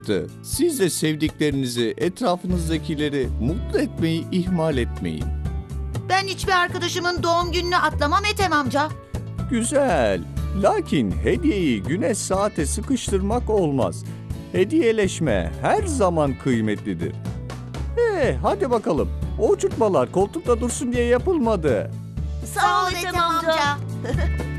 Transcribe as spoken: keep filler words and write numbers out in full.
Siz de sevdiklerinizi, etrafınızdakileri mutlu etmeyi ihmal etmeyin. Ben hiçbir arkadaşımın doğum gününü atlamam Ethem amca. Güzel. Lakin hediyeyi güne saate sıkıştırmak olmaz. Hediyeleşme her zaman kıymetlidir. Ee, hadi bakalım. O uçurtmalar koltukta dursun diye yapılmadı. Sağ ol Ethem amca.